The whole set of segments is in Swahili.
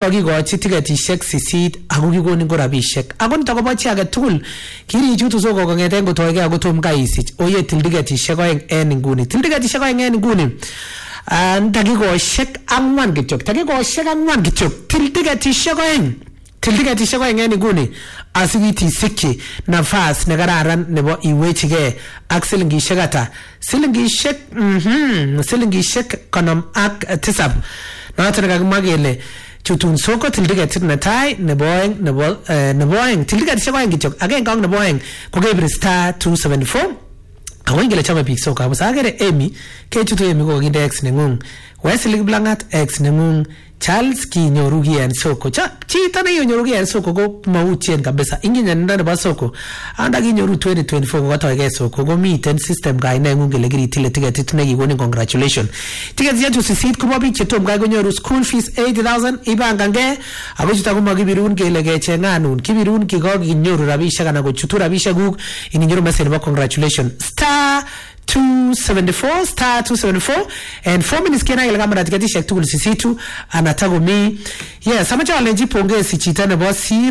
kokikochi tiketishek 8 ako kikonin ko rabishek ako nito kobo chi age tugul kirichutu soko kong'eten kotoige ako tom kaisich oye til tiketishek 2 en inguni til tiketishek 2 en inguni dakikoshek 4 kityo til tiketishek 2 en inguni asikitisikyi nafas nekararan nebo iwechige ak silingishek ata silingishek 57 noton nekakimwa kele chutun soko til tiketit netai nebo oeng til tiketishek 2 kityo agenge ak nebo oeng kokebir star 274 ako ingele chome biik soko kabisa akere Amy kechutu Amy kokinde X nengung Wesley Blangat X nengung Charles kinyoru ki en soko chito nekinyoru ki en soko ko mautien kabisa inginyanda nebo soko anda kinyoru 2024 kokotoige soko komiten system kainengung kele kiritile tiketit nekikonin congratulations tiketit yetu 8 kobo biik chetom kai konyoru school fees 80,000 ibangange ako chuto komakibirun kele kechenganun kibirun kikokinyoru rabishek anan kochutu rabishek kuk ininyoru message nebo congratulations star 274 and 4 minutes kena ile kama tiketishek tugul sisitu anataka mi yes amacha alenji pongezi chita nebo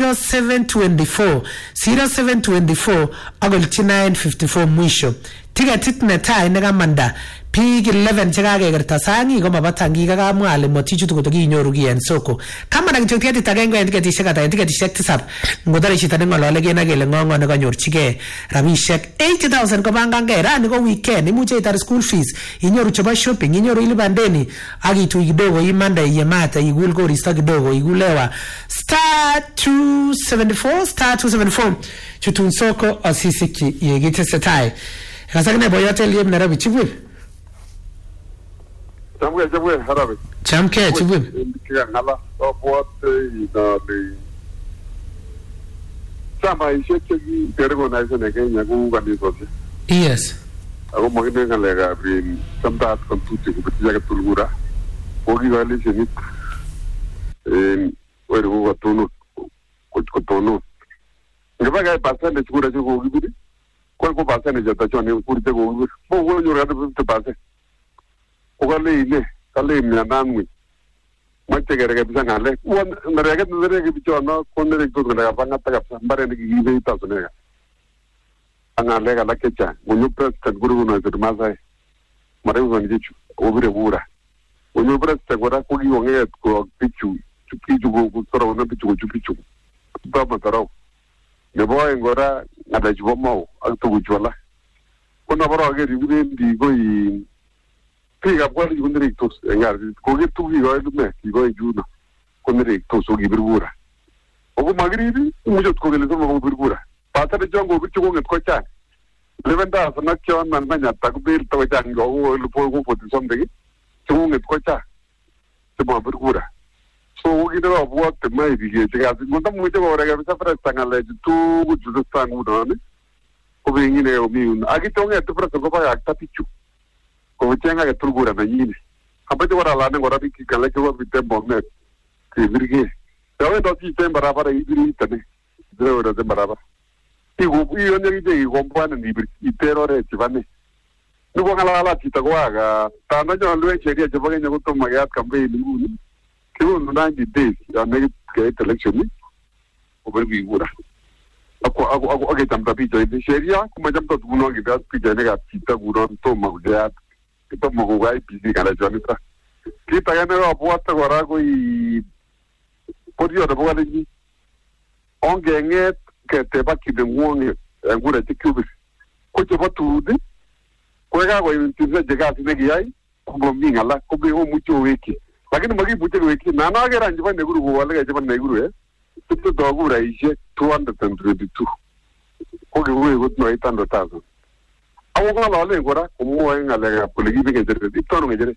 0724 agol 954 mwisho tiketit netai nekamanda Pig 11 chekakekerta sangi koma batangi kakamwa ale motichutu kotokinyoru ki en soko kama na kityo tiketit agenge en tiketishek ata en tiketishek 7 ngodare chita nengolole kena kele ngongo nekanyorchige rabishek 80,000 kobangange rani ko weekend imuche itar school fees inyoru chebo shopping inyoru ilibandeni akitui kidogo imanda iyemata igul koristo kidogo igulewa star 274 chutun soko asisiki yegitesetai kasakne boyotel yem Nairobi chibwe Jamwe harabe. Chamke chibwe. Ngala obot ina le. Sama isheki organization Kenya kungani sote. Yes. Ako magine ngale ga bin samtat kontuti kupitia ka tulgura. Ogi wale senit. Wale ko tono ko tono. Ngaba ga pasane chukura chuko gibiri. Ko pasane jata chone kurite ko gibiri. Bo wo nyora de pasane. Ukale ile kale myananwi machegere kabisa ngale ndarega ndarega bichona konere ko ngala bangata kabisa mbare ndigibe itasonega angale kala kecha munyu president guru no zirmasai mare uzonjichu obire bura munyu president gora ko gionge ko pichu chukichu go soro na pichu baba tarau ne boy ngora ngada jibomo aktuguchola kuna baro ge ribendi go yi Piga kwa yundere tos engar ko gitu gi go me ki go juna konere tos o gibirgura ogo magribi mujot ko gele so gibirgura pata de jongo bichu ko nget ko cha levenda sana kyon man manya tak bil to jang go lu po ko foti sombe chu nget ko cha se mo birgura so o gi do bo te mai bi ge ga ngunda mu je go rega sa fra tangale tu gu ju sta ngudo ne ko bi ngine o mi agi to nget fra ko pa akta pichu ko chenga ke tulgura na yini abaje wara la ne ngora biki kala ke wa bitembo me ke virge tawe do ti tembara para ibiri tane dero do tembara igo iyo ne ide igo mbana ni ibiri iterore tibane nuko ngala la ti tagwa ga tanda jo lwe cheria je bagenya ko to magyat kambe ni nguni ke no na di days ya ne ke election ni o berbi gura ako age tamta pi jo de cheria kuma jamta duno ge gas pi ne ga ti tagura to magyat kita mogugai pisi kala jonita kita gane wa buata gorago I podio de bogalengi onge ke te baki de ngone ngure tikubis ko te batude ko ga go intize jega sinegi ai ko minga la ko be o mucho weki lakini magi bute weki nana ga ranjba ne guru go wala ga jban ne guru to dogura ije 232 ko ge we go no itando tazo awo ngala le ngora kumo ngale ga poligi be ngere diptono ngere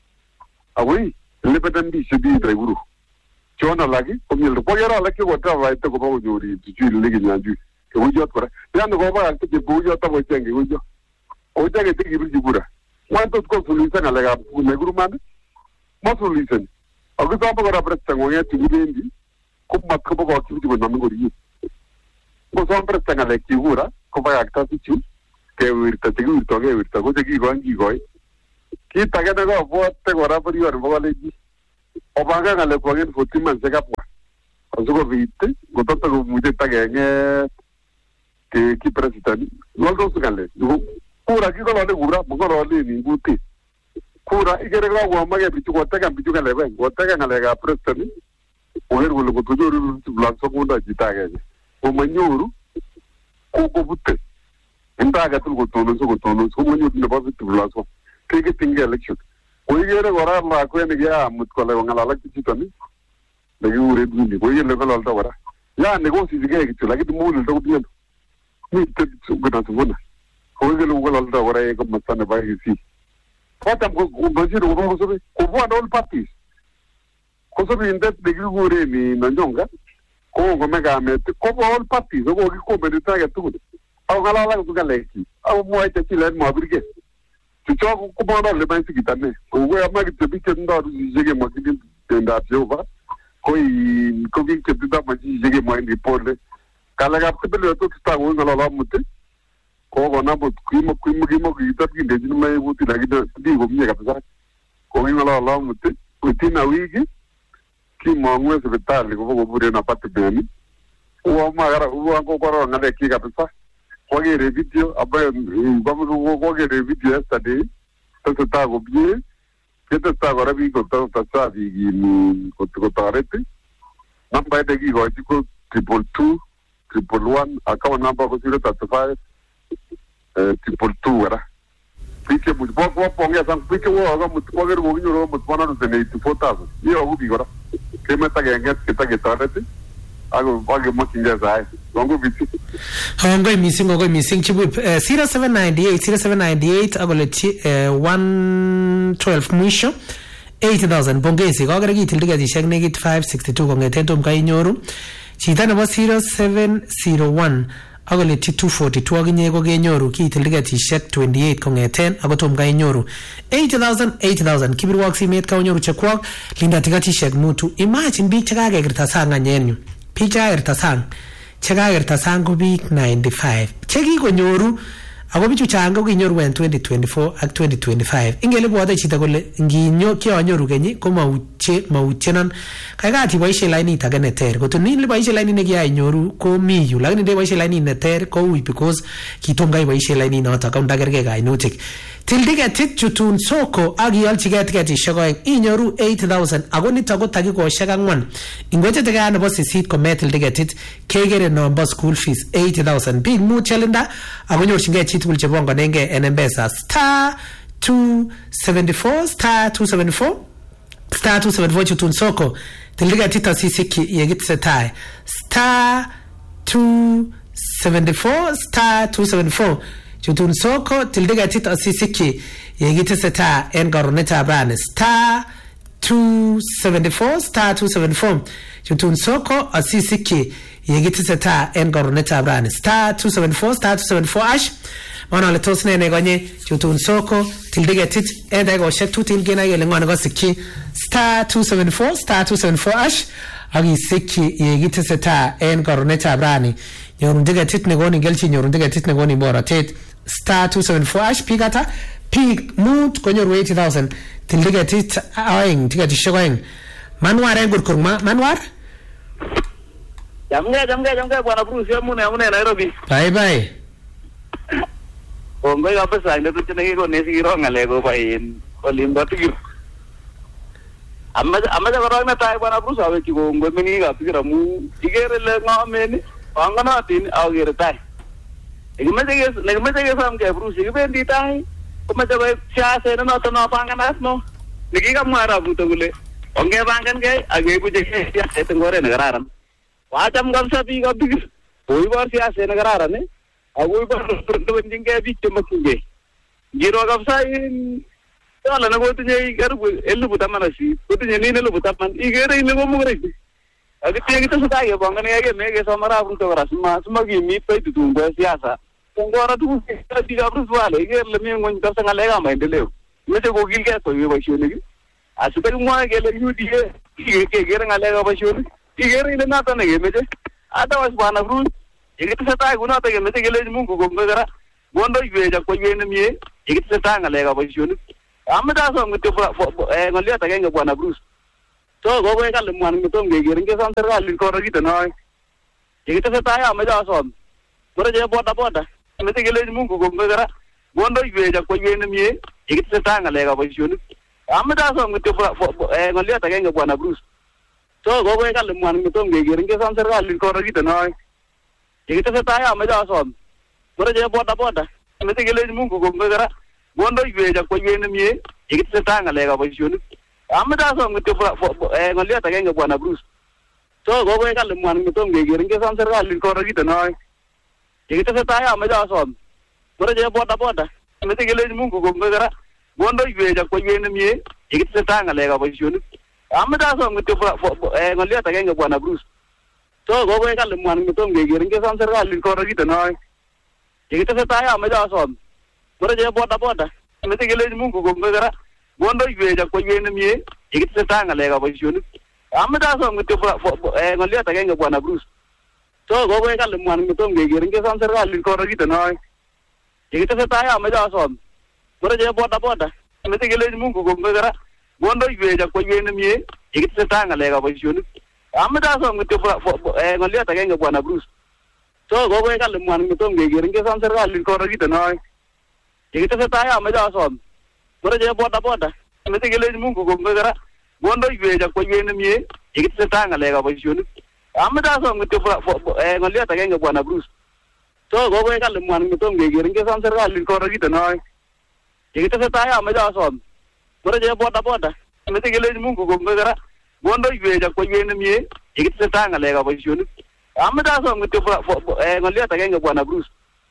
awi le bedan bi sidi draguru chona lagi komil ko yara la ke wota vai to ko ba jori ju le gi nyanju ke wujot kora ya no go ba ke bujo ta bo tenge wujo o tenge te gi bura wanto ko suluisa ngale ga ne guru man mo suluisen agu ta ba ra presta ngoya ti gidendi ko mat ko ba ki ju na ngori ko so presta ngale ki gura ko ba akta ti chu ke wirta te wirta ko te gi gongi goi ki ta ga go bote gora pori or bogale ji Obanga ngale kwa ngene 14 months kapwa. Azuko vite, gototo kumuje tagenge ki president. Lolo sugale. Kura kiko lole kura, mungo lole ni nguti. Kura igere kwa mage bichu ngale ben. Gotega ngale ga president. Oher golo kutujuru blanso kunda jitagenge. Omanyuru ko butte. Intaga tul gotono so manyuru ne positive blanso. Kege tinge election. Oyere gora ma ko ne ya mutkole ngala kitani. Lagi ure duni ko yele ko lalta wara ya negosi dige gitu lagi tumul to diyan ni te guna tuna ko yele ko lalta wara e ko masane ba yisi pata ko bajiru ko so ko bo all parties ko so inde de ure ni nanjonga ko ko mega me ko bo all parties ko ko be ta ga tu au ngala la ko galeki au mo ite ti le mo brige tu cho ko bo le ba sikitane ko go ya ma ki te bi ke ndo jige mo ki tenda jova koi kogi ke bida maji jege mo indi pole kala ga pele to sta go ngala la mutte ko go na bot kimo ta ki de jin mai buti lagi de di go mi ga pesa ko ngala la mutte utina wigi ki mo ngwe se betali go bure na pate beni o magara o ko ko ngale ki ga pesa ko ge re video abai go ge re video yesterday to ta go bie Kita está agora vi contando tá vi no cotarete. Namba de aqui go tipo 222 111 acaba namba ko 035 222 era. Fique muito bom ponga san fique o aga muito poder go vinho muito bom no de 84,000. E o bi agora. Que meta ganha que tá cotarete. Ago bagi makinga zai. Longo biti. Ongo missing chibu 0798 agoleti 112 mwisho 80,000 bongezi kwa gara gitil diga zishak negit 562 kongetetom ka inyoru chita nebo 0701 agoleti 242 aginye ko genyoru kitil diga zishak 28 kongeten agotom ka inyoru 80,000 kibirwak simet ka unyoru chekwak linda tiga zishak mutu imagine bik chakage girta sanga nyenyu picha irtasang chekagertasang ko biik 95 chekikonyoru ako bichu changa ko kinyoru en 2024 ak 2025 ingele bwate chito kole nginyo kionyoru kenyi ko mautyenon kaikati boishe lainit age neter kotuni ile boishe lainit nekiainyoru ko miyu lakini nde boishe lainit neter ko ui because kitom kai boishe lainit noto ka ndagerge kainutik til tiketit chutun soko ak ialchigei tiketishek oeng inyoru 8,000 ako nito ko takikoshek 4 ingwechete kaya nebo 8 kometil tiketit kekere nombo school fees 8,000 biik mut chelinda ako nyorchingei chitugul chebongonengei en M-Pesa *274 chutun soko til tiketit asisikyi yekitesetai *274 chutun soko til tiketit asisikyi yekitesetai en karonetab rani *274 chutun soko asisikyi yekitesetai en karonetab rani *274 ash manole tos nene konye chutun soko til tiketit en daikoshek tutin kenai kele ng'o nekasikyi *274 ash akisikyi yekitesetai en karonetab rani nyorun tiketit nekoni kelchin nyorun tiketit nekoni borotet *274 ash pikata pik mut konyoru 80,000 til tiketit oeng tiketishek oeng manwar en kurkurma manwar jamge bwana Bruce amune Nairobi bye Kongoi kabisa ndio tunacheki nesiro ngale ko bain olimba tigir amma korong netai bwana Bruce aweki kongoi mini kapikira mu igere le ngameni panganatin awgere tai Nagimete samge Bruce kibendi tai komeche koib siaset nenoto no panganat no nikikamwa Rabuto kole ongepangankei akeibu siaset eng oret nekararan wacham kabisa biik kapikir koibor siaset nekararan akoibor lewenjinkei biik chemokyingei ngiro kabisa dola nekotinye karibu 10,000 kotinye nin 10,000 ikere ile komukreki akitye kitesetai kepanganikei kemee kesom arap Ruto kora simakimit koitutun kwe siasa kongora tuguk biikab Rift Valley ikere ile mi ng'ony kabisa ng'alekab maendeleo meche kokilgei koiwe boisionik asitakimwoe kele UDA kekere ng'alekab boisionik ikere ile noto nekemeche otherwise bwana Bruce yekitesetai kunoto kemeche kelechi Mungu kongoi kora kondoiwech ak koiwet nemie yekitesetai ng'alekab boisionik ameche asom kityo ng'oliot agenge bwana Bruce So gogo kale mwan mitom gegerin ke sam serikali ko ragita noy. Ikitesetai amache asom. Bora je boda. Mete kele Mungu gombera. Bondo yweja kwa ywe nemie. Ikitesetai ngalega boisioni. Amache asom ngityo ngoliot agenge bwana Bruce. So gogo kale mwan mitom gegerin ke sam serikali ko ragita noy. Ikitesetai amache asom. Bora je boda. Mete kele Mungu gombera. Bondo yweja kwa ywe nemie. Ikitesetai ngalega boisioni. Amache asom ngityo ngoliot agenge bwana Bruce. So gogo kale mwan mitom gegerin ke sam serikali ko ragita noy. Ikitesetai amache asom. Bora je boda. Mete kele Mungu gombera. Bondo yweja kwa ywe nemie. Ikitesetai ngalega boisioni. Amache asom ngityo ngoliot agenge bwana Bruce. So gogo kale mwan mitom gegerin ke sam serikali ko ragita noy. Ikitesetai amache asom. Bora je boda. Mete kele Mungu gombera. Bondo yweja kwa ywe nemie. Ikitesetai ngalega boisioni. Amache asom ngityo ngoliot agenge bwana Bruce. So gogo kale mwan mitom gegerin ke sam serikali ko ragita noy. Ikitesetai amache asom. Bora je boda. Mete kele Mungu gombera. Bondo yweja kwa ywe nemie. Ikitesetai ngalega boisioni. Amache asom ngityo ngoliot agenge bwana Bruce. So gogo kale mwan mitom gegerin ke sam serikali ko ragita noy. Ikitesetai amache asom. Bora je boda. Mete kele Mungu gombera. Bondo yweja kwa ywe nemie. Ikitesetai ngalega boisioni. Amache asom ngityo ngoliot agenge bwana Bruce. So gogo kale mwan mitom gegerin ke sam serikali ko ragita noy. Ikitesetai amache asom. Bora je boda. Mete kele Mungu gombera. Bondo yweja kwa ywe nemie. Ikitesetai ngalega boisioni. Amache asom ngityo ngoliot agenge bwana Bruce.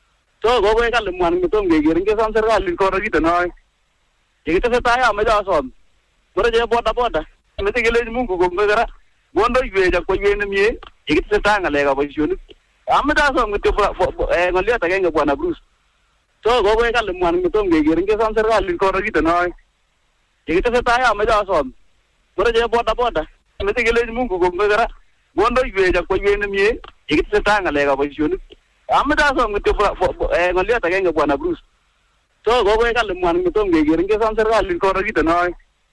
So gogo kale mwan mitom gegerin ke sam serikali ko ragita noy. Ikitesetai amache asom. Bora je boda. Mete kele Mungu gombera. Bondo yweja kwa ywe nemie. Ikitesetai ngalega boisioni. Amache asom ngityo ngoliot agenge bwana Bruce. So gogo kale mwan mitom gegerin ke sam serikali ko ragita noy. Ikitesetai amache asom. Bora je boda. Mete kele Mungu gombera. Bondo yweja kwa ywe nemie. Ikitesetai ngalega boisioni. Amache asom ngityo ngoliot agenge bwana Bruce. So gogo kale mwan mitom gegerin ke sam serikali ko ragita noy.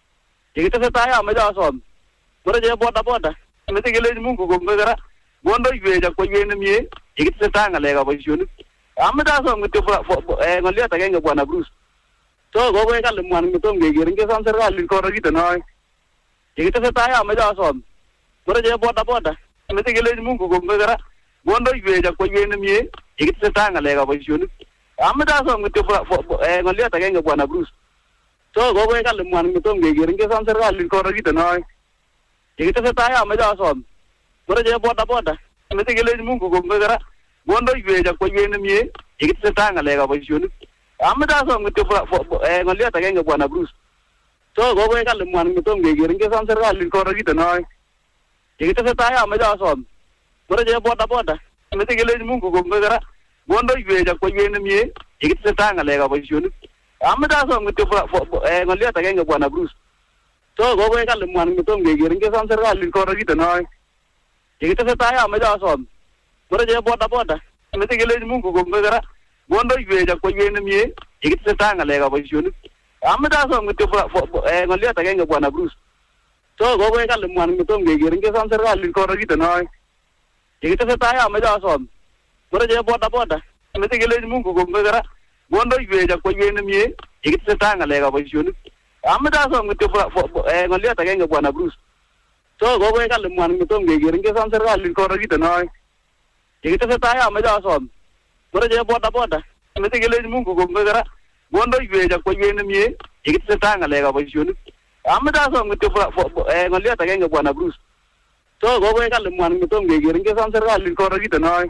Ikitesetai amache asom. Bora je boda. Mete kele Mungu gombera. Bondo yweja kwa ywe nemie. Ikitesetai ngalega boisioni. Amache asom ngityo ngoliot agenge bwana Bruce. So gogo kale mwan mitom gegerin ke sam serikali ko ragita noy. Ikitesetai amache asom. Bora je boda. Mete kele Mungu gombera. Bondo yweja kwa ywe nemie. Ikitesetai ngalega boisioni. Amache asom ngityo ngoliot agenge bwana Bruce. So gogo kale mwan mitom gegerin ke sam serikali ko ragita noy. Ikitesetai amache asom. Bora je boda. Mete kele Mungu gombera. Bondo yweja kwa ywe nemie. Ikitesetai ngalega boisioni. Amache asom ngityo ngoliot agenge bwana Bruce. So gogo kale mwan mitom gegerin ke sam serikali ko ragita noy. Ikitesetai amache asom. Bora je boda. Mete kele Mungu gombera. Bondo yweja kwa ywe nemie. Ikitesetai ngalega boisioni. Amache asom ngityo ngoliot agenge bwana Bruce. So gogo kale mwan mitom gegerin ke sam serikali ko ragita noy. Ikitesetai amache asom. Bora je boda. Mete kele Mungu gombera. Bondo yweja kwa ywe nemie. Ikitesetai ngalega boisioni. Amache asom ngityo ngoliot agenge bwana Bruce. So gogo kale mwan mitom gegerin ke sam serikali ko ragita noy. Ikitesetai amache asom. Bora je boda. Mete kele Mungu gombera. Bondo yweja kwa ywe nemie. Ikitesetai ngalega boisioni. Amache asom ngityo ngoliot agenge bwana Bruce. So gogo kale mwan mitom gegerin ke sam serikali ko ragita noy. Ikitesetai amache asom. Bora je boda. Mete kele Mungu gombera. Bondo yweja kwa ywe nemie. Ikitesetai ngalega boisioni. Amache asom ngityo ngoliot agenge bwana Bruce. So gogo kale mwan mitom gegerin ke sam serikali ko ragita noy.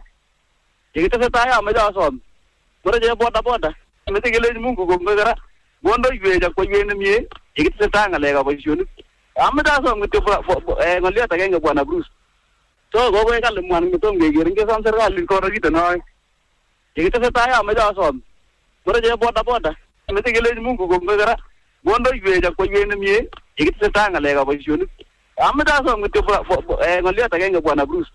Ikitesetai amache asom. Bora je boda. Mete kele Mungu gombera. Bondo yweja kwa ywe nemie. Ikitesetai ngalega boisioni. Amache asom ngityo ngoliot agenge bwana Bruce. So gogo kale mwan mitom gegerin ke sam serikali ko ragita noy. Ikitesetai amache asom. Bora je boda. Mete kele Mungu gombera. Bondo yweja kwa ywe nemie. Ikitesetai ngalega boisioni. Amache asom ngityo ngoliot agenge bwana Bruce.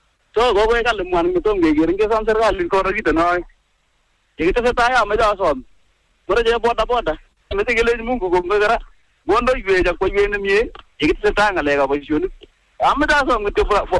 So gogo kale mwan mitom gegerin ke sam serikali ko ragita noy. Ikitesetai amache asom. Bora je boda. Mete kele Mungu gombera. Bondo yweja kwa ywe nemie. chekitesetai ng'alekab boisionik. Ameche asom kityo